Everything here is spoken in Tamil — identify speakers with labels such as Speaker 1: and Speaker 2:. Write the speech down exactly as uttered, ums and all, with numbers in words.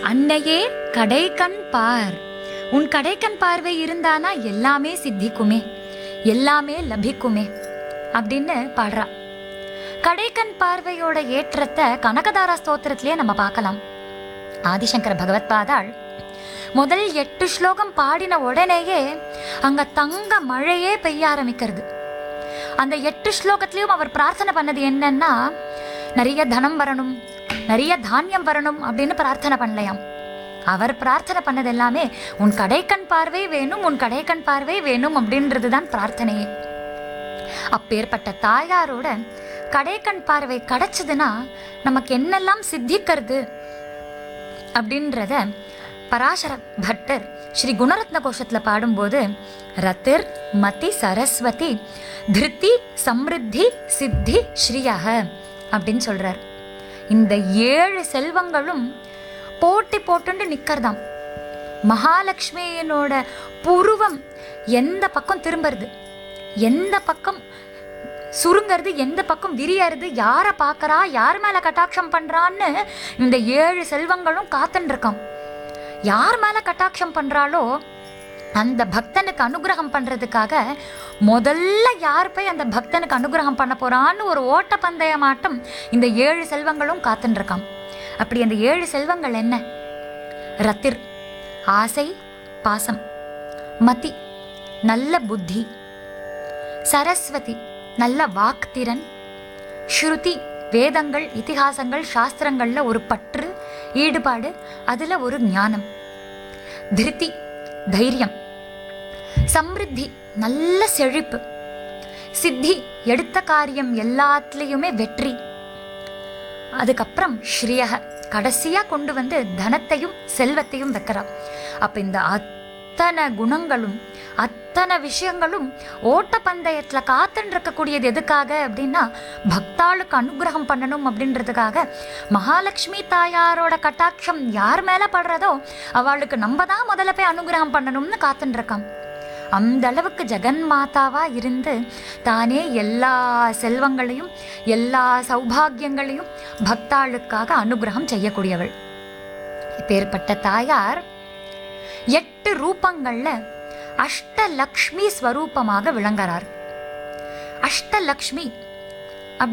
Speaker 1: அன்னையே கடைக்கண் பார். உன் கடைக்கண் பார்வை இருந்தானா எல்லாமே சித்திக்குமே, எல்லாமே லபிக்குமே அப்படின்னு பாடுறா. கடைக்கண் பார்வையோட ஏற்றத்தை கனகதாரா ஸ்தோத்திரத்திலேயே நம்ம பார்க்கலாம். ஆதிசங்கர பகவத் பாதாள் முதல் எட்டு ஸ்லோகம் பாடின உடனேயே அங்க தங்க மழையே பெய்ய ஆரம்பிக்கிறது. அந்த எட்டு ஸ்லோகத்திலையும் அவர் பிரார்த்தனை பண்ணது என்னன்னா, நிறைய தனம் வரணும், நிறைய தானியம் வரணும் அப்படின்னு பிரார்த்தனை பண்ணலையாம். அவர் பிரார்த்தனை பண்ணது எல்லாமே உன் கடைக்கண் பார்வை வேணும், உன் கடைக்கண் பார்வை வேணும் அப்படின்றது தான் பிரார்த்தனையே. அப்பேற்பட்ட தாயாரோட கடைக்கண் பார்வை கிடைச்சதுன்னா நமக்கு என்னெல்லாம் சித்திக்கிறது அப்படின்றத பராசர பட்டர் ஸ்ரீ குணரத்ன கோஷத்துல பாடும்போது ரத்திர் மதி சரஸ்வதி திருத்தி சம்ருத்தி சித்தி ஸ்ரீயாக அப்படின்னு சொல்றார். இந்த ஏழு செல்வங்களும் போட்டி போட்டு நிக்கிறதாம். மகாலட்சுமியினோட புருவம் எந்த பக்கம் திரும்புறது, எந்த பக்கம் சுருங்கிறது, எந்த பக்கம் விரியறது, யாரை பார்க்கறா, யார் மேல கட்டாட்சம் பண்றான்னு இந்த ஏழு செல்வங்களும் காத்துன்னு இருக்கான். யார் மேல கட்டாட்சம் பண்றாளோ அந்த பக்தனுக்கு அனுகிரகம் பண்றதுக்காக முதல்ல யார் போய் அந்த பக்தனுக்கு அனுகிரகம் பண்ண போறான்னு ஒரு ஓட்ட பந்தய மாட்டம் இந்த ஏழு செல்வங்களும் காத்துன்னு இருக்கான். அப்படி அந்த ஏழு செல்வங்கள் என்ன? ரத்திர் ஆசை பாசம், மதி நல்ல புத்தி, சரஸ்வதி நல்ல வாக்திறன், ஸ்ருதி வேதங்கள் இதிகாசங்கள் சாஸ்திரங்கள்ல ஒரு பற்று ஈடுபாடு, அதுல ஒரு ஞானம், திருத்தி தைரியம், சம்ருத்தி நல்ல செழிப்பு, சித்தி எடுத்த காரியம் எல்லாத்துலேயுமே வெற்றி, அதுக்கப்புறம் ஸ்ரீயக கடைசியா கொண்டு வந்து தனத்தையும் செல்வத்தையும் வைக்கிறார். அப்ப இந்த அத்தனை குணங்களும் அத்தனை விஷயங்களும் ஓட்ட பந்தயத்துல காத்துன்னு இருக்கக்கூடியது எதுக்காக அப்படின்னா, பக்தாளுக்கு அனுகிரகம் பண்ணணும் அப்படின்றதுக்காக. மகாலட்சுமி தாயாரோட கட்டாட்சம் யார் மேல படுறதோ அவளுக்கு நம்ம தான் முதல்ல போய் அனுகிரகம் பண்ணணும்னு காத்துன்னு இருக்கான். அந்த அளவுக்கு ஜெகன் மாதாவா இருந்து தானே எல்லா செல்வங்களையும் எல்லா சௌபாகியங்களையும் பக்தாளுக்காக அனுகிரகம் செய்யக்கூடியவள். இப்பேற்பட்ட தாயார் எட்டு ரூபங்கள்ல அஷ்டலக்ஷ்மி ஸ்வரூபமாக விளங்குறார். அஷ்டலக்ஷ்மி